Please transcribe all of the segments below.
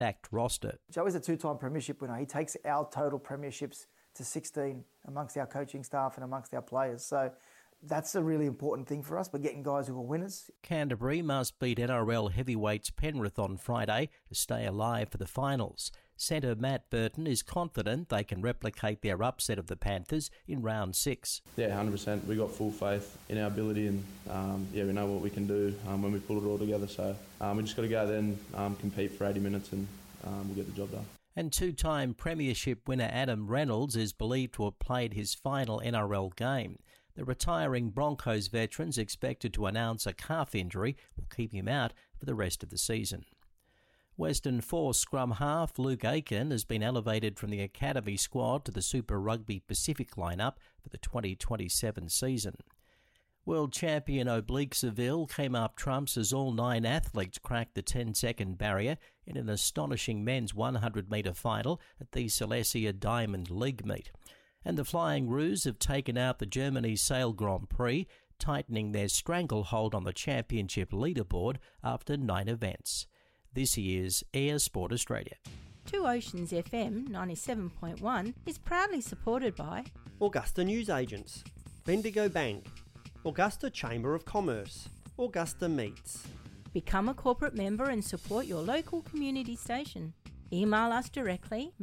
stacked roster. Joey's a two-time premiership winner. He takes our total premierships to 16 amongst our coaching staff and amongst our players. So that's a really important thing for us. We're getting guys who are winners. Canterbury must beat NRL heavyweights Penrith on Friday to stay alive for the finals. Centre Matt Burton is confident they can replicate their upset of the Panthers in round 6. Yeah, 100%. We got full faith in our ability and we know what we can do when we pull it all together. So we just got to go there and compete for 80 minutes and we'll get the job done. And two-time premiership winner Adam Reynolds is believed to have played his final NRL game. The retiring Broncos veteran's expected to announce a calf injury will keep him out for the rest of the season. Western Force scrum half Luke Aiken has been elevated from the academy squad to the Super Rugby Pacific lineup for the 2027 season. World champion Oblique Seville came up trumps as all 9 athletes cracked the 10-second barrier in an astonishing men's 100-metre final at the Silesia Diamond League meet. And the Flying Roos have taken out the Germany Sail Grand Prix, tightening their stranglehold on the championship leaderboard after 9 events. This year's Air Sport Australia. Two Oceans FM 97.1 is proudly supported by Augusta Newsagents, Bendigo Bank, Augusta Chamber of Commerce, Augusta Meats. Become a corporate member and support your local community station. Email us directly,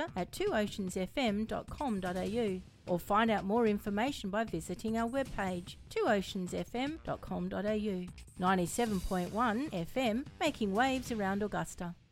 manager@twooceansfm.com.au, or find out more information by visiting our webpage, twooceansfm.com.au. 97.1 FM, making waves around Augusta.